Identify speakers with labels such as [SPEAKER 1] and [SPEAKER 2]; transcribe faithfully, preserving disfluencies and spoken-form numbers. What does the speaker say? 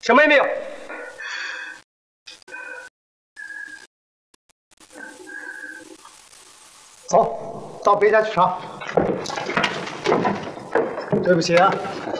[SPEAKER 1] 什么也没有。走，到别家去查。对不起啊，